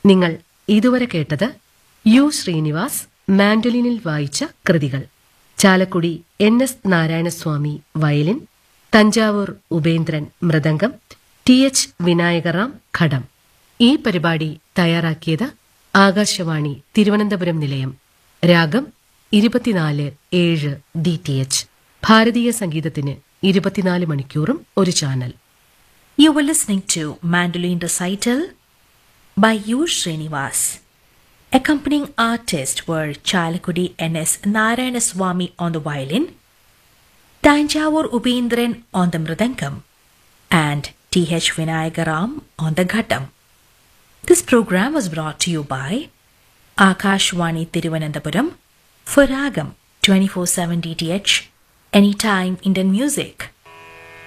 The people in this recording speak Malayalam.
നിങ്ങൾ ഇതുവരെ കേട്ടത് യു ശ്രീനിവാസ് മാൻഡോലിനിൽ വായിച്ച കൃതികൾ. Chalakudy NS Narayanaswamy violin, Thanjavur Upendran mridangam, TH Vinayakram ഘടം. ഈ പരിപാടി തയ്യാറാക്കിയത് ആകാശവാണി തിരുവനന്തപുരം നിലയം. രാഗം 24/7 DTH. ഭാരതീയ സംഗീതത്തിന് 24 മണിക്കൂറും ഒരു channel. You were listening to Mandolin Recital by U. Srinivas. Accompanying artists were Chalakudi NS Narayanaswamy on the violin, Tanjavur Ubendran on the mridangam, and TH Vinayagaram on the ghattam. This program was brought to you by Akashwani Thiruvananthapuram for Ragam 24/7 DTH, Anytime Indian Music.